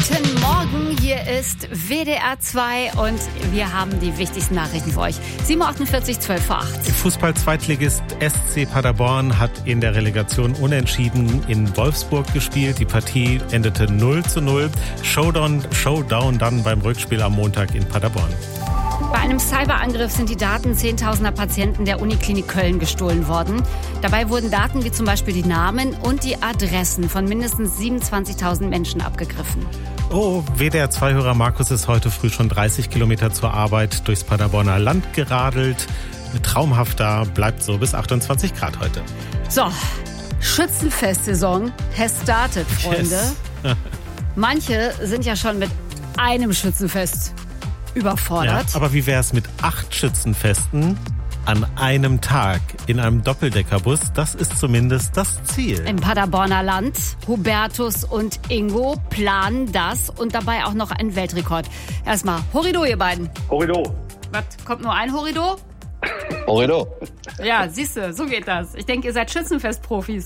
Guten Morgen, hier ist WDR 2 und wir haben die wichtigsten Nachrichten für euch. 7.48 Uhr, 12 vor 8. Fußball-Zweitligist SC Paderborn hat in der Relegation unentschieden in Wolfsburg gespielt. Die Partie endete 0:0. Showdown dann beim Rückspiel am Montag in Paderborn. Bei einem Cyberangriff sind die Daten zehntausender Patienten der Uniklinik Köln gestohlen worden. Dabei wurden Daten wie zum Beispiel die Namen und die Adressen von mindestens 27.000 Menschen abgegriffen. Oh, WDR-2-Hörer Markus ist heute früh schon 30 Kilometer zur Arbeit durchs Paderborner Land geradelt. Traumhaft da, bleibt so bis 28 Grad heute. So, Schützenfest-Saison has started, Freunde. Yes. Manche sind ja schon mit einem Schützenfest überfordert. Ja, aber wie wäre es mit 8 Schützenfesten an einem Tag in einem Doppeldeckerbus? Das ist zumindest das Ziel. Im Paderborner Land. Hubertus und Ingo planen das und dabei auch noch einen Weltrekord. Erstmal Horrido, ihr beiden. Horrido. Was, kommt nur ein Horrido? Horrido. Ja, siehst du, so geht das. Ich denke, ihr seid Schützenfest-Profis.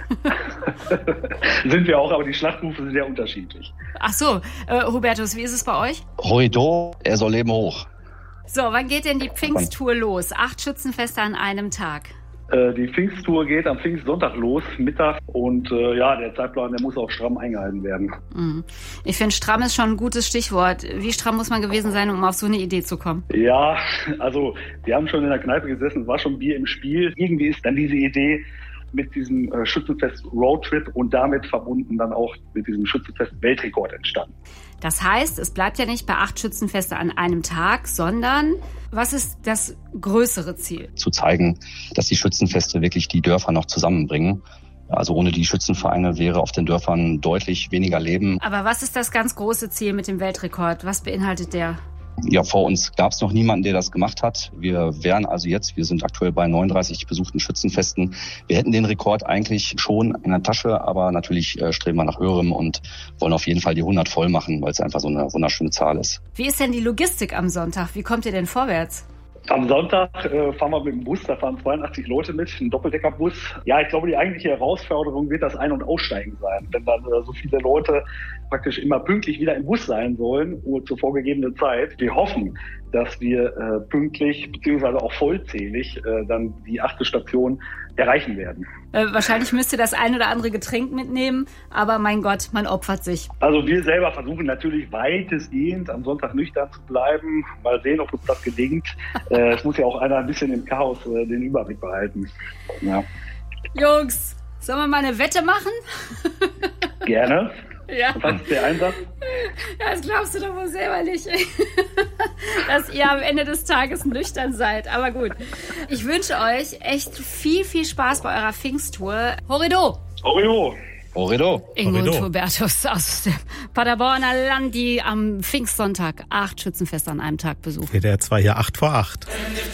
Sind wir auch, aber die Schlachtrufe sind sehr unterschiedlich. Ach so, Hubertus, wie ist es bei euch? Horrido, er soll leben hoch. So, wann geht denn die Pfingsttour los? 8 Schützenfeste an einem Tag. Die Pfingsttour geht am Pfingstsonntag los, Mittag. Und der Zeitplan, der muss auch stramm eingehalten werden. Ich finde, stramm ist schon ein gutes Stichwort. Wie stramm muss man gewesen sein, um auf so eine Idee zu kommen? Ja, also wir haben schon in der Kneipe gesessen, es war schon Bier im Spiel. Irgendwie ist dann diese Idee mit diesem Schützenfest-Roadtrip und damit verbunden dann auch mit diesem Schützenfest-Weltrekord entstanden. Das heißt, es bleibt ja nicht bei 8 Schützenfeste an einem Tag, sondern was ist das größere Ziel? Zu zeigen, dass die Schützenfeste wirklich die Dörfer noch zusammenbringen. Also ohne die Schützenvereine wäre auf den Dörfern deutlich weniger Leben. Aber was ist das ganz große Ziel mit dem Weltrekord? Was beinhaltet der? Ja, vor uns gab es noch niemanden, der das gemacht hat. Wir sind aktuell bei 39 besuchten Schützenfesten. Wir hätten den Rekord eigentlich schon in der Tasche, aber natürlich streben wir nach höherem und wollen auf jeden Fall die 100 voll machen, weil es einfach so eine wunderschöne Zahl ist. Wie ist denn die Logistik am Sonntag? Wie kommt ihr denn vorwärts? Am Sonntag fahren wir mit dem Bus, da fahren 82 Leute mit, ein Doppeldeckerbus. Ja, ich glaube, die eigentliche Herausforderung wird das Ein- und Aussteigen sein. Wenn dann so viele Leute praktisch immer pünktlich wieder im Bus sein sollen, zur vorgegebenen Zeit. Wir hoffen, dass wir pünktlich beziehungsweise auch vollzählig dann die 8. Station erreichen werden. Wahrscheinlich müsst ihr das ein oder andere Getränk mitnehmen, aber mein Gott, man opfert sich. Also wir selber versuchen natürlich weitestgehend am Sonntag nüchtern zu bleiben. Mal sehen, ob uns das gelingt. Es muss ja auch einer ein bisschen im Chaos den Überblick behalten. Ja. Jungs, sollen wir mal eine Wette machen? Gerne. Ja. Was ist der Einsatz? Ja, das glaubst du doch wohl selber nicht, dass ihr am Ende des Tages nüchtern seid. Aber gut, ich wünsche euch echt viel, viel Spaß bei eurer Pfingsttour. Horrido! Horrido! Horrido! Ingo und Hubertus aus dem Paderborner Land, die am Pfingstsonntag 8 Schützenfeste an einem Tag besuchen. WDR 2 hier 8 vor 8.